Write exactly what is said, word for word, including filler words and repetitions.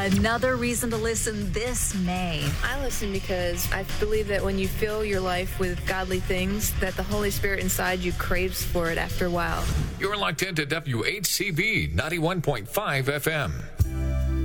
Another reason to listen this May. I listen because I believe that when you fill your life with godly things, that the Holy Spirit inside you craves for it after a while. You're locked into W H C B ninety-one point five F M.